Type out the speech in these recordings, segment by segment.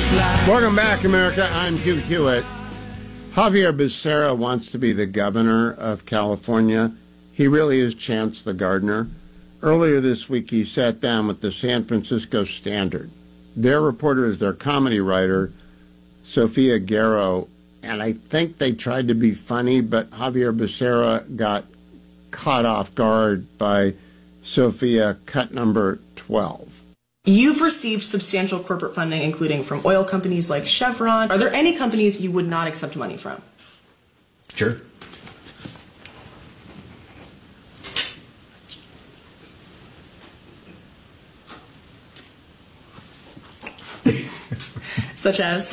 Welcome back, America. I'm Hugh Hewitt. Javier Becerra wants to be the governor of California. He really is Chance the Gardener. Earlier this week, he sat down with the San Francisco Standard. Their reporter is their comedy writer, Sophia Garrow, and I think they tried to be funny, but Javier Becerra got caught off guard by Sophia cut number 12. You've received substantial corporate funding, including from oil companies like Chevron. Are there any companies you would not accept money from? Sure. Such as?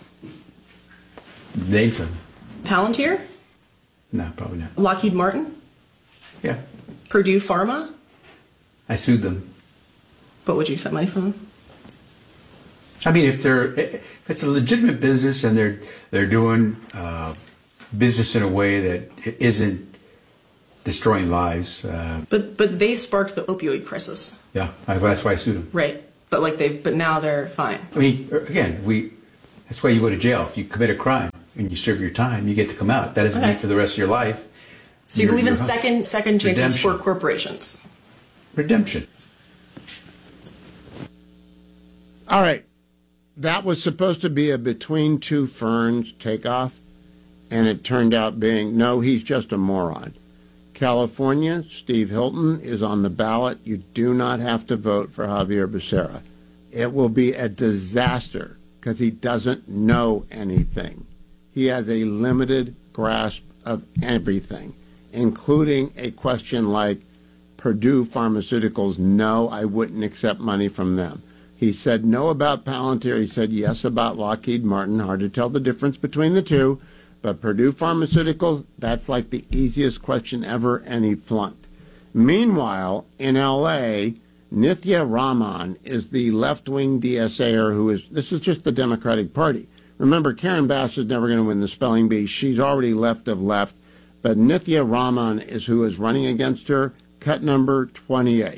Name some. Palantir? No, probably not. Lockheed Martin? Yeah. Purdue Pharma? I sued them. But would you accept money from them? I mean, if it's a legitimate business and they're doing business in a way that isn't destroying lives. But they sparked the opioid crisis. Yeah, that's why I sued them. Right, but now they're fine. I mean, again, that's why you go to jail. If you commit a crime and you serve your time, you get to come out. That doesn't mean for the rest of your life. So you believe in second chances Redemption. for corporations? Redemption. All right. That was supposed to be a Between Two Ferns takeoff, and it turned out being, no, he's just a moron. California, Steve Hilton is on the ballot. You do not have to vote for Javier Becerra. It will be a disaster because he doesn't know anything. He has a limited grasp of everything, including a question like Purdue Pharmaceuticals. No, I wouldn't accept money from them. He said no about Palantir. He said yes about Lockheed Martin. Hard to tell the difference between the two. But Purdue Pharmaceuticals, that's like the easiest question ever, and he flunked. Meanwhile, in L.A., Nithya Raman is the left-wing DSAer this is just the Democratic Party. Remember, Karen Bass is never going to win the spelling bee. She's already left of left. But Nithya Raman is who is running against her, cut number 28.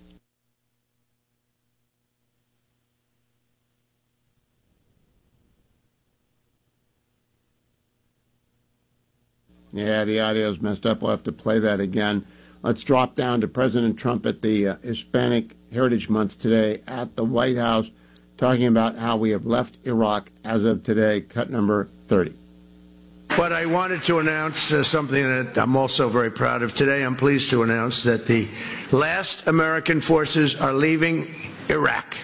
Yeah, the audio's messed up. We'll have to play that again. Let's drop down to President Trump at the Hispanic Heritage Month today at the White House, talking about how we have left Iraq as of today, cut number 30. But I wanted to announce something that I'm also very proud of today. I'm pleased to announce that the last American forces are leaving Iraq.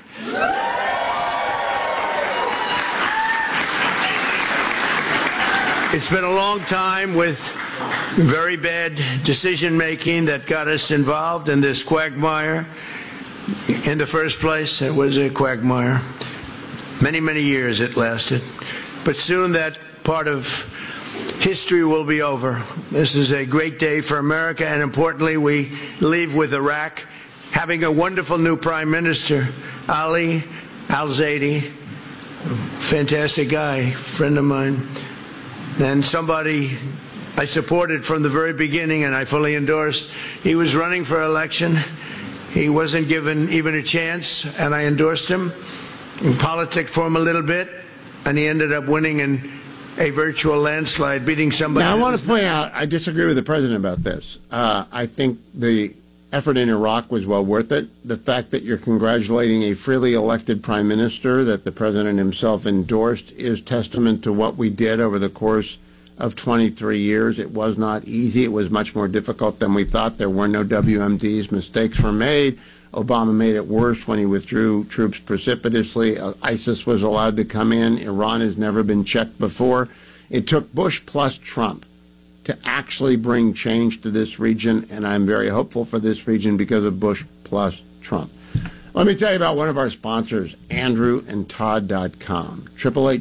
It's been a long time with very bad decision-making that got us involved in this quagmire. In the first place, it was a quagmire. Many, many years it lasted. But soon that part of history will be over. This is a great day for America, and importantly, we leave with Iraq having a wonderful new Prime Minister, Ali Al-Zaidi. Fantastic guy, friend of mine. And somebody I supported from the very beginning and I fully endorsed. He was running for election. He wasn't given even a chance, and I endorsed him. In politics for him a little bit, and he ended up winning in a virtual landslide, beating somebody. Now, I want to point out, I disagree with the president about this. I think the effort in Iraq was well worth it. The fact that you're congratulating a freely elected prime minister that the president himself endorsed is testament to what we did over the course of 23 years. It was not easy. It was much more difficult than we thought. There were no WMDs. Mistakes were made. Obama made it worse when he withdrew troops precipitously. ISIS was allowed to come in. Iran has never been checked before. It took Bush plus Trump to actually bring change to this region, and I'm very hopeful for this region because of Bush plus Trump. Let me tell you about one of our sponsors, AndrewandTodd.com,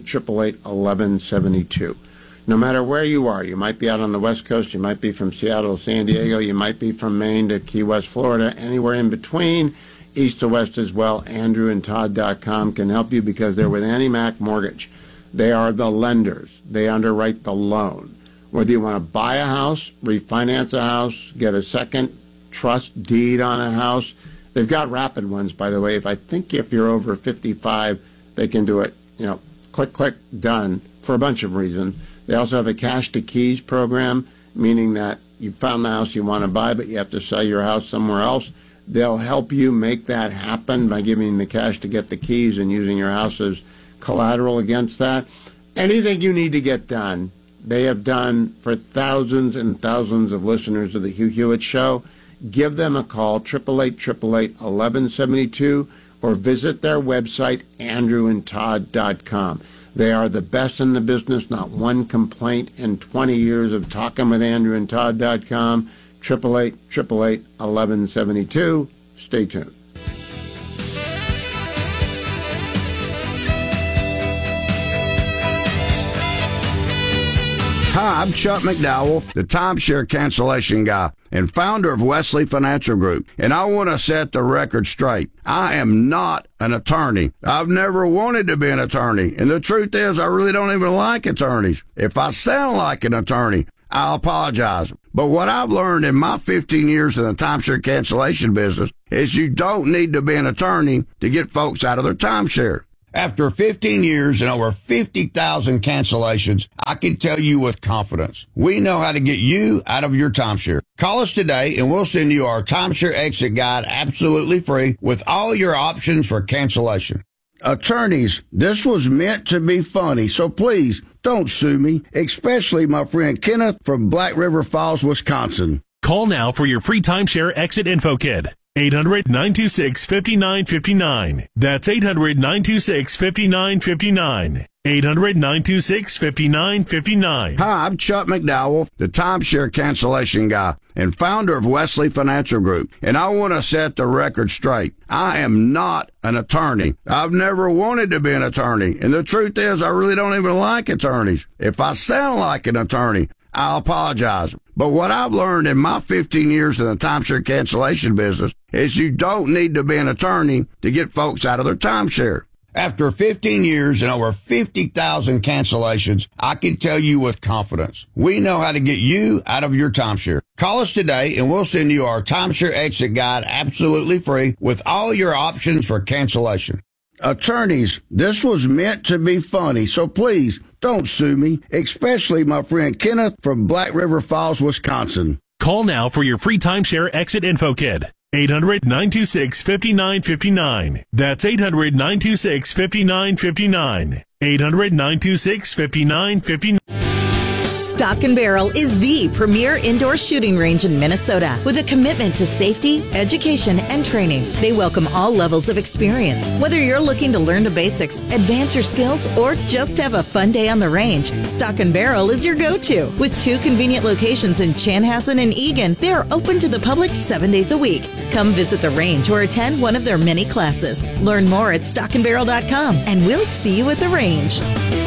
888-888-1172. No matter where you are, you might be out on the West Coast, you might be from Seattle to San Diego, you might be from Maine to Key West, Florida, anywhere in between, east to west as well. AndrewandTodd.com can help you because they're with AnnieMac Mortgage. They are the lenders. They underwrite the loan. Whether you want to buy a house, refinance a house, get a second trust deed on a house, they've got rapid ones, by the way. I think if you're over 55, they can do it click, click, done for a bunch of reasons. They also have a cash to keys program, meaning that you found the house you want to buy, but you have to sell your house somewhere else. They'll help you make that happen by giving you the cash to get the keys and using your house as collateral against that. Anything you need to get done, they have done for thousands and thousands of listeners of the Hugh Hewitt Show. Give them a call, 888-888-1172, or visit their website, andrewandtodd.com. They are the best in the business, not one complaint in 20 years of talking with andrewandtodd.com, 888-888-1172. Stay tuned. Hi, I'm Chuck McDowell, the timeshare cancellation guy and founder of Wesley Financial Group, and I want to set the record straight. I am not an attorney. I've never wanted to be an attorney, and the truth is I really don't even like attorneys. If I sound like an attorney, I apologize. But what I've learned in my 15 years in the timeshare cancellation business is you don't need to be an attorney to get folks out of their timeshare. After 15 years and over 50,000 cancellations, I can tell you with confidence, we know how to get you out of your timeshare. Call us today and we'll send you our timeshare exit guide absolutely free with all your options for cancellation. Attorneys, this was meant to be funny, so please don't sue me, especially my friend Kenneth from Black River Falls, Wisconsin. Call now for your free timeshare exit info kit. 800-926-5959. That's 800-926-5959. 800-926-5959. Hi, I'm Chuck McDowell, the timeshare cancellation guy and founder of Wesley Financial Group, and I want to set the record straight. I am not an attorney. I've never wanted to be an attorney, and the truth is I really don't even like attorneys. If I sound like an attorney, I apologize. But what I've learned in my 15 years in the timeshare cancellation business is you don't need to be an attorney to get folks out of their timeshare. After 15 years and over 50,000 cancellations, I can tell you with confidence, we know how to get you out of your timeshare. Call us today and we'll send you our timeshare exit guide absolutely free with all your options for cancellation. Attorneys, this was meant to be funny, so please don't sue me, especially my friend Kenneth from Black River Falls, Wisconsin. Call now for your free timeshare exit info kit. 800-926-5959. That's 800-926-5959. 800-926-5959. Stock and Barrel is the premier indoor shooting range in Minnesota with a commitment to safety, education, and training. They welcome all levels of experience. Whether you're looking to learn the basics, advance your skills, or just have a fun day on the range, Stock and Barrel is your go-to. With 2 convenient locations in Chanhassen and Eagan, they are open to the public 7 days a week. Come visit the range or attend one of their many classes. Learn more at stockandbarrel.com, and we'll see you at the range.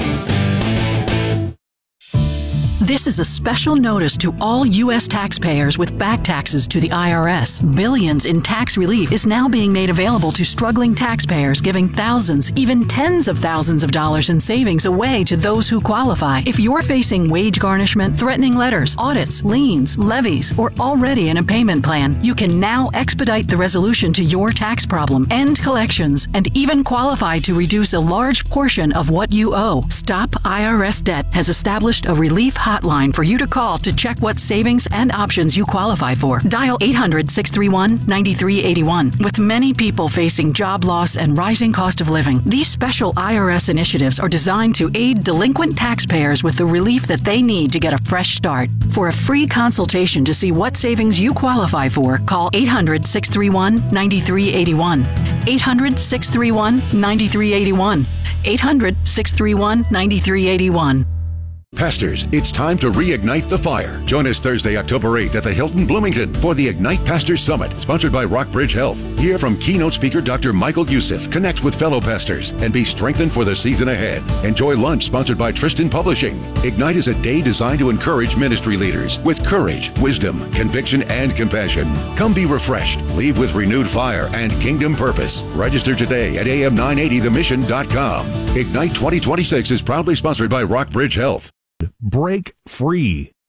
This is a special notice to all U.S. taxpayers with back taxes to the IRS. Billions in tax relief is now being made available to struggling taxpayers, giving thousands, even tens of thousands of dollars in savings away to those who qualify. If you're facing wage garnishment, threatening letters, audits, liens, levies, or already in a payment plan, you can now expedite the resolution to your tax problem, end collections, and even qualify to reduce a large portion of what you owe. Stop IRS Debt has established a relief hotline for you to call to check what savings and options you qualify for. Dial 800-631-9381. With many people facing job loss and rising cost of living, these special IRS initiatives are designed to aid delinquent taxpayers with the relief that they need to get a fresh start. For a free consultation to see what savings you qualify for, call 800-631-9381. 800-631-9381. 800-631-9381. Pastors, it's time to reignite the fire. Join us Thursday, October 8th at the Hilton Bloomington for the Ignite Pastors Summit, sponsored by Rockbridge Health. Hear from keynote speaker Dr. Michael Youssef, connect with fellow pastors, and be strengthened for the season ahead. Enjoy lunch sponsored by Tristan Publishing. Ignite is a day designed to encourage ministry leaders with courage, wisdom, conviction, and compassion. Come be refreshed, leave with renewed fire and kingdom purpose. Register today at am980themission.com. Ignite 2026 is proudly sponsored by Rockbridge Health. Break free.